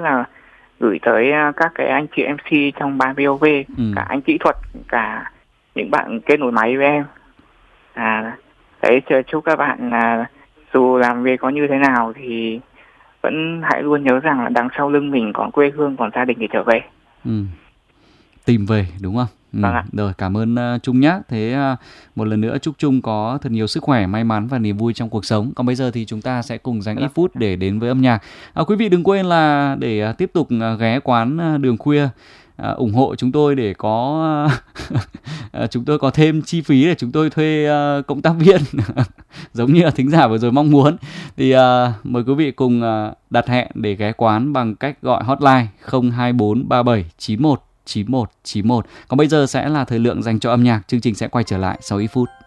là gửi tới các cái anh chị MC trong ban VOV, cả anh kỹ thuật, cả những bạn kết nối máy với em. Đấy, chúc các bạn dù làm việc có như thế nào thì vẫn hãy luôn nhớ rằng là đằng sau lưng mình còn quê hương, còn gia đình để trở về. Tìm về, đúng không? Vâng ạ. Rồi, cảm ơn Trung nhé. Thế một lần nữa chúc Trung có thật nhiều sức khỏe, may mắn và niềm vui trong cuộc sống. Còn bây giờ thì chúng ta sẽ cùng dành ít phút để đến với âm nhạc. Quý vị đừng quên là để tiếp tục ghé quán Đường Khuya, ủng hộ chúng tôi để có chúng tôi có thêm chi phí để chúng tôi thuê cộng tác viên giống như là thính giả vừa rồi mong muốn. Thì mời quý vị cùng đặt hẹn để ghé quán bằng cách gọi hotline 024 37 91 91 91. Còn bây giờ sẽ là thời lượng dành cho âm nhạc. Chương trình sẽ quay trở lại sau ít phút.